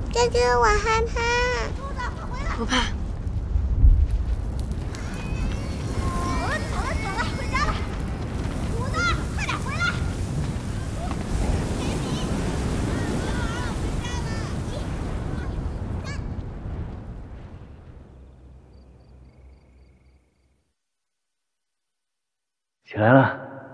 哥哥，我害怕。 不怕。 走了，回家了。虎子，快点回来！ 起来了。